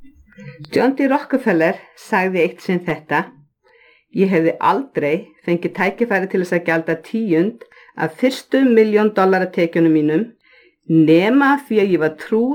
John D. Rockefeller sagði eitt sinn þetta: ég hefði aldrei fengið tækifæri til þess að gjalda 10% af fyrstu $1.000.000 tekjunum mínum nema af því að ég var trúr